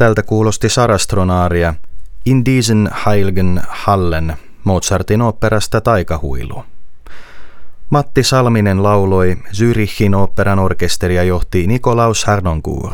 Tältä kuulosti Sarastronaaria In diesen heiligen Hallen Mozartin oopperasta Taikahuilu. Matti Salminen lauloi, Zürichin oopperan orkesteria johti Nikolaus Harnoncourt.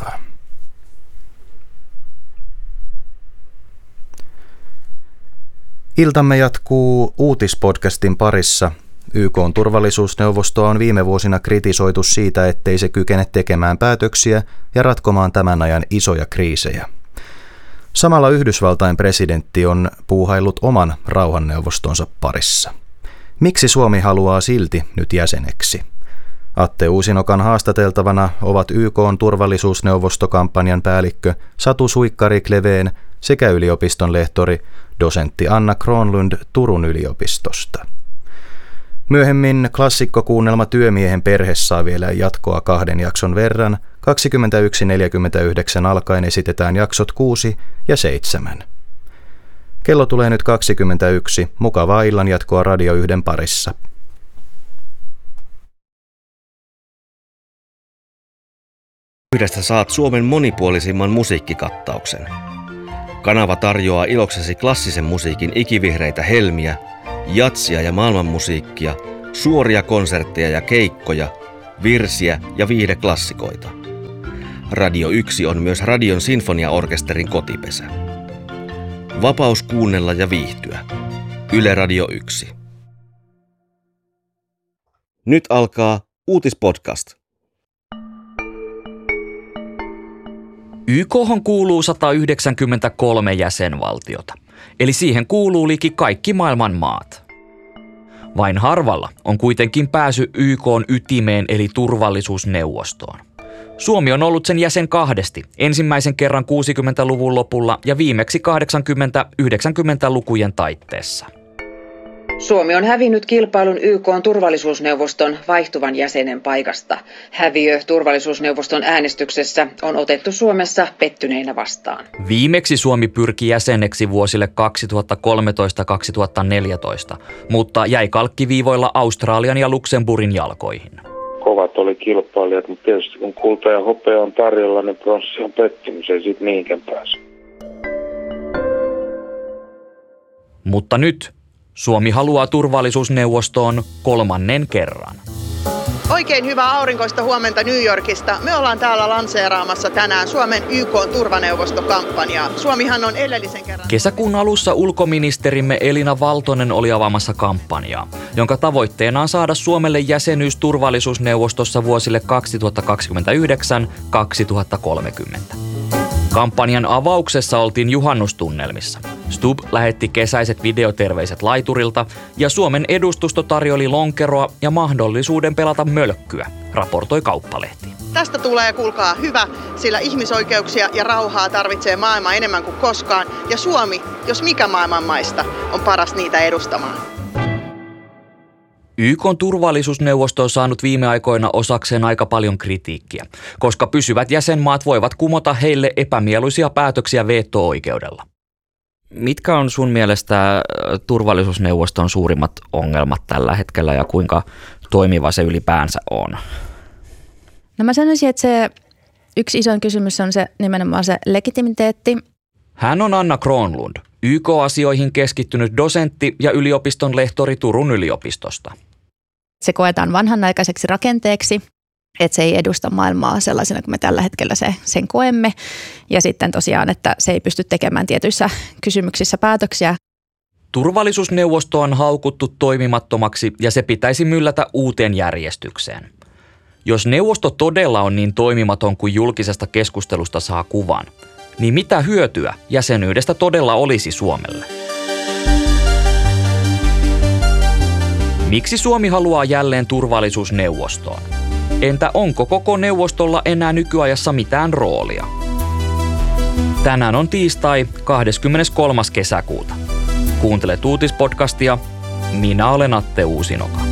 Iltamme jatkuu uutispodcastin parissa. YK:n turvallisuusneuvostoa on viime vuosina kritisoitu siitä, ettei se kykene tekemään päätöksiä ja ratkomaan tämän ajan isoja kriisejä. Samalla Yhdysvaltain presidentti on puuhaillut oman rauhanneuvostonsa parissa. Miksi Suomi haluaa silti nyt jäseneksi? Atte Uusinokan haastateltavana ovat YK:n turvallisuusneuvostokampanjan päällikkö Satu Suikkari-Kleveen sekä yliopiston lehtori dosentti Anna Kronlund Turun yliopistosta. Myöhemmin klassikkokuunnelma Työmiehen perhe saa vielä jatkoa 2 jakson verran. 21.49 alkaen esitetään jaksot 6 ja 7. Kello tulee nyt 21. Mukavaa illan jatkoa Radio 1 parissa. Yhdestä saat Suomen monipuolisimman musiikkikattauksen. Kanava tarjoaa iloksesi klassisen musiikin ikivihreitä helmiä, jatsia ja maailmanmusiikkia, suoria konsertteja ja keikkoja, virsiä ja viihdeklassikoita. Radio 1 on myös Radion sinfoniaorkesterin kotipesä. Vapaus kuunnella ja viihtyä. Yle Radio 1. Nyt alkaa Uutispodcast. YK:hon kuuluu 193 jäsenvaltiota, eli siihen kuuluu liki kaikki maailman maat. Vain harvalla on kuitenkin pääsy YK:n ytimeen eli turvallisuusneuvostoon. Suomi on ollut sen jäsen 2, ensimmäisen kerran 60-luvun lopulla ja viimeksi 80-90-lukujen taitteessa. Suomi on hävinnyt kilpailun YK:n turvallisuusneuvoston vaihtuvan jäsenen paikasta. Häviö turvallisuusneuvoston äänestyksessä on otettu Suomessa pettyneinä vastaan. Viimeksi Suomi pyrki jäseneksi vuosille 2013-2014, mutta jäi kalkkiviivoilla Australian ja Luxemburgin jalkoihin. Kovat oli kilpailijat, mutta tietysti kun kulta ja hopea on tarjolla, niin pronssi on pettymys, ei siitä mihinkään pääse. Mutta nyt Suomi haluaa turvallisuusneuvostoon 3. kerran. Oikein hyvää aurinkoista huomenta New Yorkista. Me ollaan täällä lanseeraamassa tänään Suomen YK-turvaneuvostokampanjaa. Suomihan on edellisen kerran... Kesäkuun alussa ulkoministerimme Elina Valtonen oli avaamassa kampanjaa, jonka tavoitteena on saada Suomelle jäsenyys turvallisuusneuvostossa vuosille 2029-2030. Kampanjan avauksessa oltiin juhannustunnelmissa. Stubb lähetti kesäiset videoterveiset laiturilta ja Suomen edustusto tarjoli lonkeroa ja mahdollisuuden pelata mölkkyä, raportoi Kauppalehti. Tästä tulee, kuulkaa, hyvä, sillä ihmisoikeuksia ja rauhaa tarvitsee maailma enemmän kuin koskaan. Ja Suomi, jos mikä maailman maista, on paras niitä edustamaan. YK:n turvallisuusneuvosto on saanut viime aikoina osakseen aika paljon kritiikkiä, koska pysyvät jäsenmaat voivat kumota heille epämieluisia päätöksiä veto-oikeudella. Mitkä on sun mielestä turvallisuusneuvoston suurimmat ongelmat tällä hetkellä ja kuinka toimiva se ylipäänsä on? No mä sanoisin, että se yksi isoin kysymys on se nimenomaan se legitimiteetti. Hän on Anna Kronlund, YK-asioihin keskittynyt dosentti ja yliopiston lehtori Turun yliopistosta. Se koetaan vanhanaikaiseksi rakenteeksi, että se ei edusta maailmaa sellaisena kuin me tällä hetkellä sen koemme. Ja sitten tosiaan, että se ei pysty tekemään tietyissä kysymyksissä päätöksiä. Turvallisuusneuvosto on haukuttu toimimattomaksi ja se pitäisi myllätä uuteen järjestykseen. Jos neuvosto todella on niin toimimaton kuin julkisesta keskustelusta saa kuvan, niin mitä hyötyä jäsenyydestä todella olisi Suomelle? Miksi Suomi haluaa jälleen turvallisuusneuvostoon? Entä onko koko neuvostolla enää nykyajassa mitään roolia? Tänään on tiistai 23. kesäkuuta. Kuuntelet Uutispodcastia. Minä olen Atte Uusinoka.